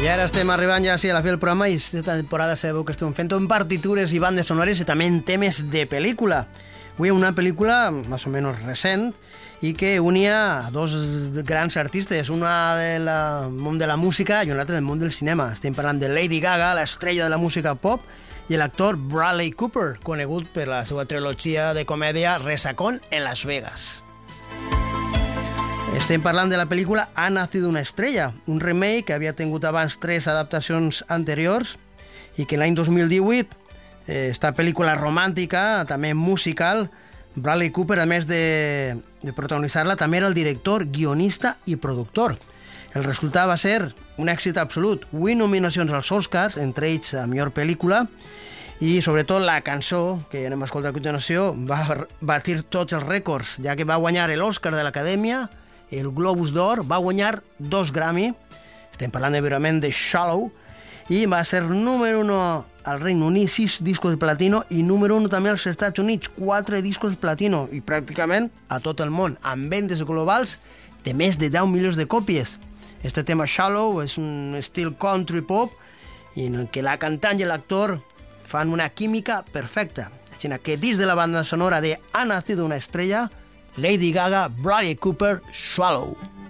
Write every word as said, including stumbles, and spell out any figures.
I ara estem arribant ja sí, a la fi del programa i aquesta temporada sabeu que estem fent en partitures i bandes sonores i també en temes de pel·lícula. Avui una pel·lícula més o menys recent i que unia a dos grans artistes, una del món de la música i una altra del món del cinema. Estem parlant de Lady Gaga, l'estrella de la música pop, i l'actor Bradley Cooper, conegut per la seva trilogia de comèdia Resacón en Las Vegas. Estem parlant de la pel·lícula Ha nacido una estrella, un remake que havia tingut abans tres adaptacions anteriors i que l'any dos mil divuit, esta pel·lícula romàntica, també musical, Bradley Cooper, a més de, de protagonitzar-la, també era el director, guionista i productor. El resultat va ser un èxit absolut, vuit nominacions als Oscars, entre ells a millor pel·lícula, i sobretot la cançó, que anem a escoltar a continuació, va batir tots els rècords, ja que va guanyar l'Oscar de l'Acadèmia, el Globus d'Or, va guanyar dos Grammy, estem parlant evidentment de Shallow, i va ser número uno al Regne Unit, sis discos de platino, i número uno també als Estats Units, quatre discos de platino, i pràcticament a tot el món, amb vendes globals de més de deu milions de còpies. Este tema Shallow és un estil country pop, i en què la cantant i l'actor fan una química perfecta. Així que dins de la banda sonora de Ha nacido una estrella, Lady Gaga, Bradley Cooper, Swallow.